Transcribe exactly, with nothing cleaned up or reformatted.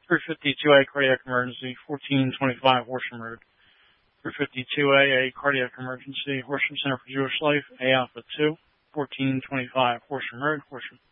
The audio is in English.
three fifty-two A cardiac emergency, fourteen twenty-five Horsham Road. three fifty-two A, a cardiac emergency, Horsham Center for Jewish Life, A Alpha two, fourteen twenty-five Horsham Road, Horsham.